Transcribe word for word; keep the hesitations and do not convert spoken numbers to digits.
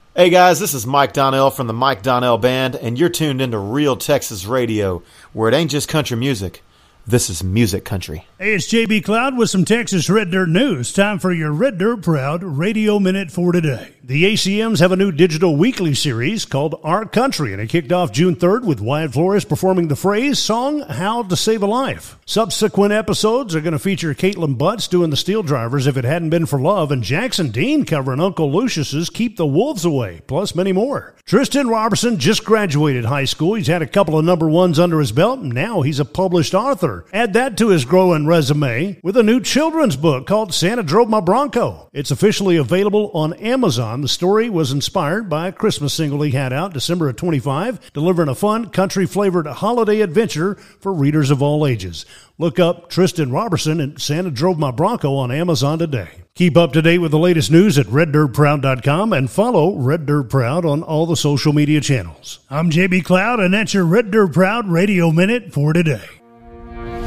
Hey guys, this is Mike Donnell from the Mike Donnell Band, and you're tuned into Real Texas Radio, where it ain't just country music. This is music country. Hey, it's J B Cloud with some Texas Red Dirt news. Time for your Red Dirt Proud Radio Minute for today. The A C Ms have a new digital weekly series called Our Country, and it kicked off June third with Wyatt Flores performing the phrase song, How to Save a Life. Subsequent episodes are going to feature Caitlin Butts doing the Steel Drivers, If It Hadn't Been for Love, and Jackson Dean covering Uncle Lucius's Keep the Wolves Away, plus many more. Tristan Robertson just graduated high school. He's had a couple of number ones under his belt, and now he's a published author. Add that to his growing resume with a new children's book called Santa Drove My Bronco. It's officially available on Amazon. The story was inspired by a Christmas single he had out December of twenty-five, delivering a fun, country-flavored holiday adventure for readers of all ages. Look up Tristan Robertson and Santa Drove My Bronco on Amazon today. Keep up to date with the latest news at red dirt proud dot com and follow Red Dirt Proud on all the social media channels. I'm J B Cloud, and that's your Red Dirt Proud Radio Minute for today.